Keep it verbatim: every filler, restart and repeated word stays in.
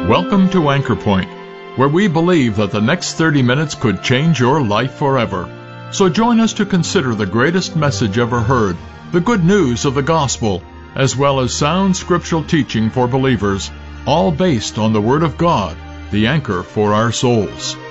Welcome to Anchor Point, where we believe that the next thirty minutes could change your life forever. So join us to consider the greatest message ever heard, the good news of the gospel, as well as sound scriptural teaching for believers, all based on the Word of God, the anchor for our souls.